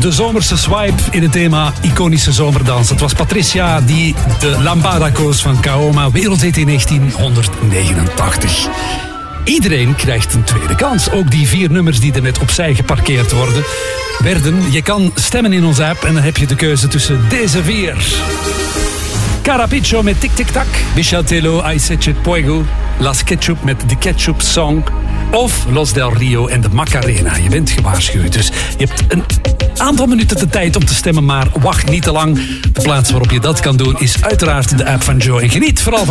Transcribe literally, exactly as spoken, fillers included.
de zomerse swipe in het thema iconische zomerdans. Het was Patricia die de Lambada koos van Kaoma, wereldhit in negentien negenentachtig. Iedereen krijgt een tweede kans. Ook die vier nummers die er net opzij geparkeerd worden, werden. Je kan stemmen in onze app en dan heb je de keuze tussen deze vier. Carapiccio met Tic Tic Tac, Michel Telo, Ai Sechet Puego, Las Ketchup met de Ketchup Song of Los Del Rio en de Macarena. Je bent gewaarschuwd, dus je hebt een aantal minuten de tijd om te stemmen, maar wacht niet te lang. De plaats waarop je dat kan doen is uiteraard de app van Joy. En geniet vooral van